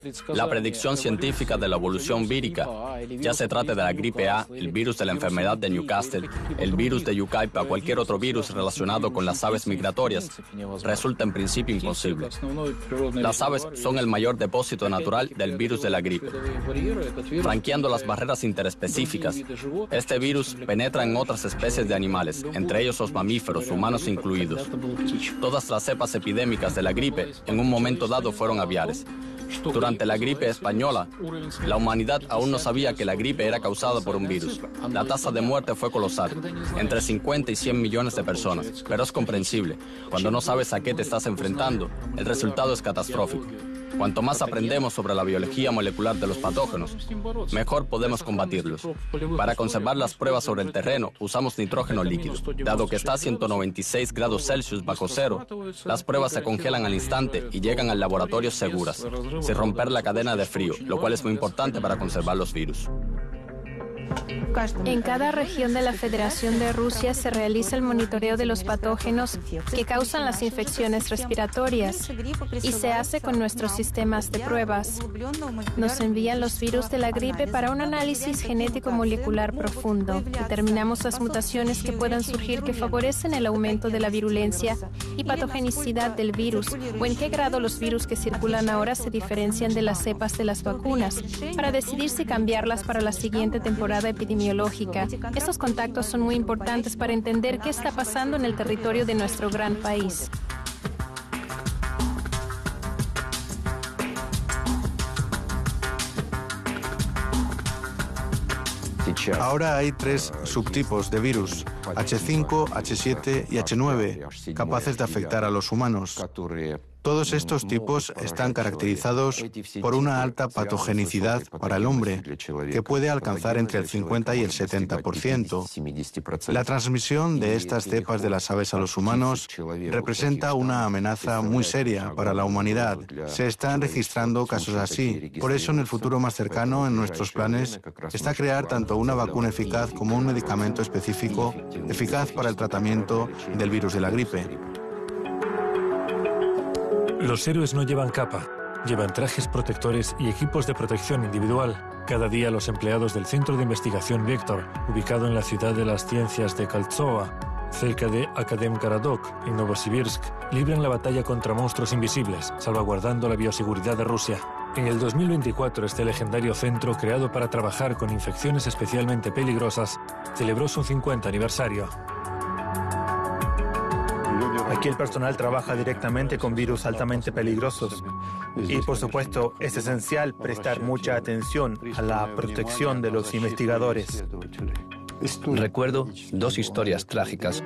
La predicción científica de la evolución vírica, ya se trate de la gripe A, el virus de la enfermedad de Newcastle, el virus de Yucaipa o cualquier otro virus relacionado con las aves migratorias, resulta en principio imposible. Las aves son el mayor depósito natural del virus de la gripe. Franqueando las barreras interespecíficas, este virus penetra en otras especies de animales, entre ellos los mamíferos, humanos incluidos. Todas las cepas epidémicas de la gripe en un momento dado fueron aviares. Durante la gripe española, la humanidad aún no sabía que la gripe era causada por un virus. La tasa de muerte fue colosal, entre 50 y 100 millones de personas, pero es comprensible. Cuando no sabes a qué te estás enfrentando, el resultado es catastrófico. Cuanto más aprendemos sobre la biología molecular de los patógenos, mejor podemos combatirlos. Para conservar las pruebas sobre el terreno, usamos nitrógeno líquido. Dado que está a 196 grados Celsius bajo cero, las pruebas se congelan al instante y llegan al laboratorio seguras, sin romper la cadena de frío, lo cual es muy importante para conservar los virus. En cada región de la Federación de Rusia se realiza el monitoreo de los patógenos que causan las infecciones respiratorias y se hace con nuestros sistemas de pruebas. Nos envían los virus de la gripe para un análisis genético molecular profundo. Determinamos las mutaciones que puedan surgir que favorecen el aumento de la virulencia y patogenicidad del virus, o en qué grado los virus que circulan ahora se diferencian de las cepas de las vacunas, para decidir si cambiarlas para la siguiente temporada epidemiológica. Estos contactos son muy importantes para entender qué está pasando en el territorio de nuestro gran país. Ahora hay 3 subtipos de virus, H5, H7 y H9, capaces de afectar a los humanos. Todos estos tipos están caracterizados por una alta patogenicidad para el hombre, que puede alcanzar entre el 50 y el 70%. La transmisión de estas cepas de las aves a los humanos representa una amenaza muy seria para la humanidad. Se están registrando casos así. Por eso, en el futuro más cercano, en nuestros planes, está crear tanto una vacuna eficaz como un medicamento específico eficaz para el tratamiento del virus de la gripe. Los héroes no llevan capa, llevan trajes protectores y equipos de protección individual. Cada día los empleados del Centro de Investigación Vector, ubicado en la ciudad de las ciencias de Kaltsova, cerca de Akademgaradok, en Novosibirsk, libran la batalla contra monstruos invisibles, salvaguardando la bioseguridad de Rusia. En el 2024, este legendario centro, creado para trabajar con infecciones especialmente peligrosas, celebró su 50 aniversario. Aquí el personal trabaja directamente con virus altamente peligrosos y, por supuesto, es esencial prestar mucha atención a la protección de los investigadores. Recuerdo 2 historias trágicas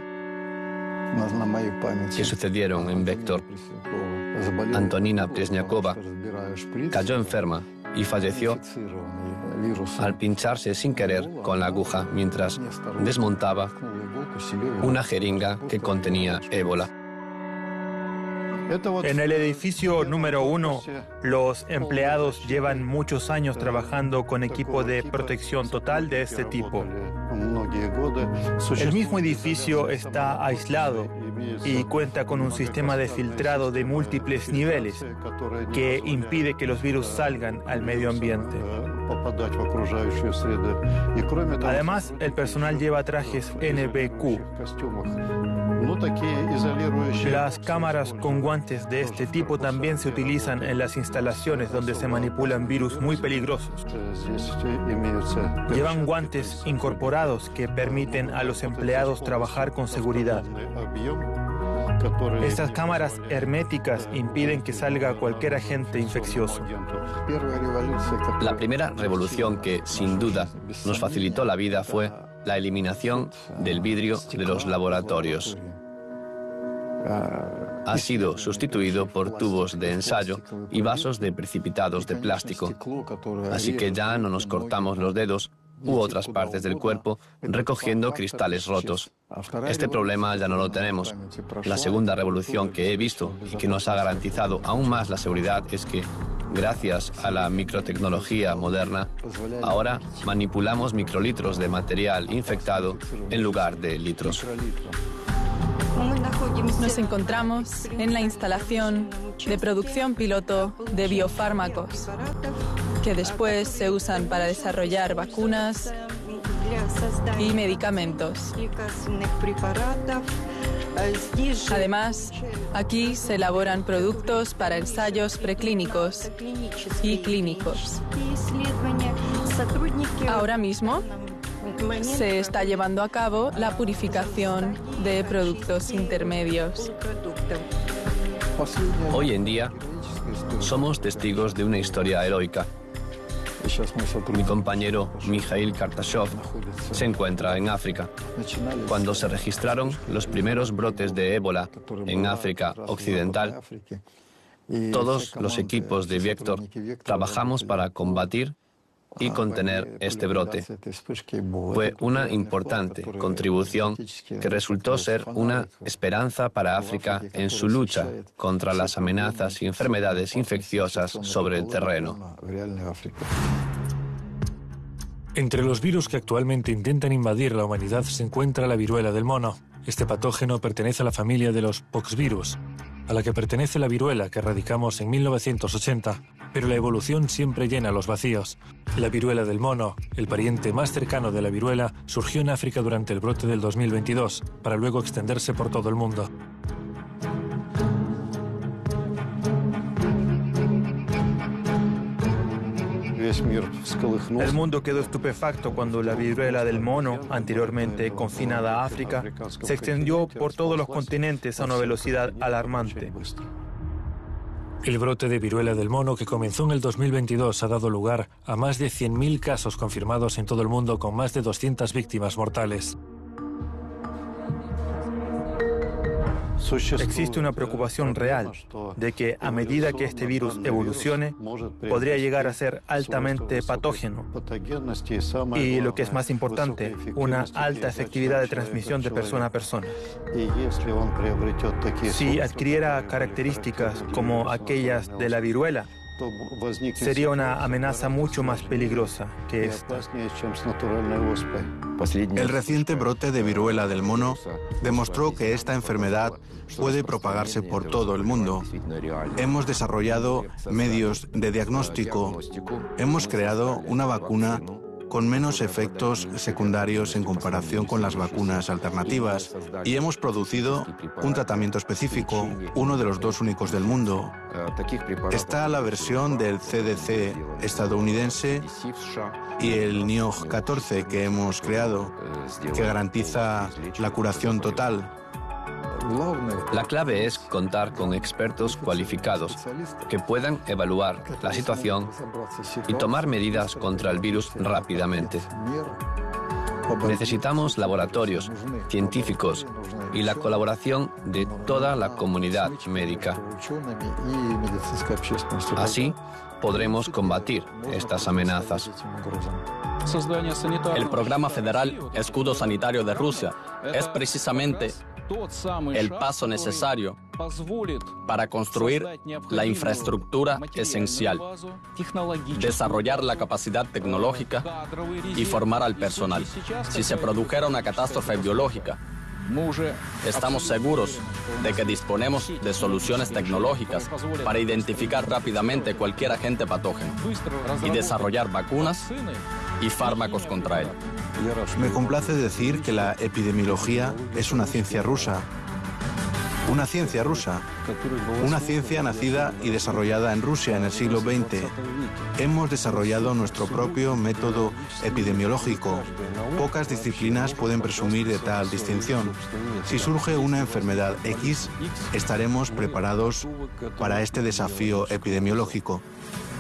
que sucedieron en Vector. Antonina Presniakova cayó enferma y falleció al pincharse sin querer con la aguja mientras desmontaba una jeringa que contenía ébola. En el edificio número 1, los empleados llevan muchos años trabajando con equipo de protección total de este tipo. El mismo edificio está aislado y cuenta con un sistema de filtrado de múltiples niveles que impide que los virus salgan al medio ambiente. Además, el personal lleva trajes NBQ. Las cámaras con guantes de este tipo también se utilizan en las instalaciones donde se manipulan virus muy peligrosos. Llevan guantes incorporados que permiten a los empleados trabajar con seguridad. Estas cámaras herméticas impiden que salga cualquier agente infeccioso. La primera revolución que, sin duda, nos facilitó la vida fue la eliminación del vidrio de los laboratorios. Ha sido sustituido por tubos de ensayo y vasos de precipitados de plástico. Así que ya no nos cortamos los dedos u otras partes del cuerpo recogiendo cristales rotos. Este problema ya no lo tenemos. La segunda revolución que he visto y que nos ha garantizado aún más la seguridad es que, gracias a la microtecnología moderna, ahora manipulamos microlitros de material infectado en lugar de litros. Nos encontramos en la instalación de producción piloto de biofármacos, que después se usan para desarrollar vacunas y medicamentos. Además, aquí se elaboran productos para ensayos preclínicos y clínicos. Ahora mismo se está llevando a cabo la purificación de productos intermedios. Hoy en día somos testigos de una historia heroica. Mi compañero Mikhail Kartashov se encuentra en África. Cuando se registraron los primeros brotes de ébola en África Occidental, todos los equipos de Viector trabajamos para combatir y contener este brote. Fue una importante contribución que resultó ser una esperanza para África en su lucha contra las amenazas y enfermedades infecciosas sobre el terreno. Entre los virus que actualmente intentan invadir la humanidad se encuentra la viruela del mono. Este patógeno pertenece a la familia de los poxvirus, a la que pertenece la viruela que erradicamos en 1980, pero la evolución siempre llena los vacíos. La viruela del mono, el pariente más cercano de la viruela, surgió en África durante el brote del 2022, para luego extenderse por todo el mundo. El mundo quedó estupefacto cuando la viruela del mono, anteriormente confinada a África, se extendió por todos los continentes a una velocidad alarmante. El brote de viruela del mono que comenzó en el 2022 ha dado lugar a más de 100.000 casos confirmados en todo el mundo con más de 200 víctimas mortales. Existe una preocupación real de que a medida que este virus evolucione, podría llegar a ser altamente patógeno y, lo que es más importante, una alta efectividad de transmisión de persona a persona. Si adquiriera características como aquellas de la viruela, sería una amenaza mucho más peligrosa que esta. El reciente brote de viruela del mono demostró que esta enfermedad puede propagarse por todo el mundo. Hemos desarrollado medios de diagnóstico, hemos creado una vacuna con menos efectos secundarios en comparación con las vacunas alternativas y hemos producido un tratamiento específico, uno de los 2 únicos del mundo. Está la versión del CDC estadounidense y el NIOH 14 que hemos creado, que garantiza la curación total. La clave es contar con expertos cualificados que puedan evaluar la situación y tomar medidas contra el virus rápidamente. Necesitamos laboratorios, científicos y la colaboración de toda la comunidad médica. Así podremos combatir estas amenazas. El programa federal Escudo Sanitario de Rusia es precisamente el paso necesario para construir la infraestructura esencial, desarrollar la capacidad tecnológica y formar al personal. Si se produjera una catástrofe biológica, estamos seguros de que disponemos de soluciones tecnológicas para identificar rápidamente cualquier agente patógeno y desarrollar vacunas y fármacos contra él. Me complace decir que la epidemiología es una ciencia rusa. Una ciencia rusa. Una ciencia nacida y desarrollada en Rusia en el siglo XX. Hemos desarrollado nuestro propio método epidemiológico. Pocas disciplinas pueden presumir de tal distinción. Si surge una enfermedad X, estaremos preparados para este desafío epidemiológico.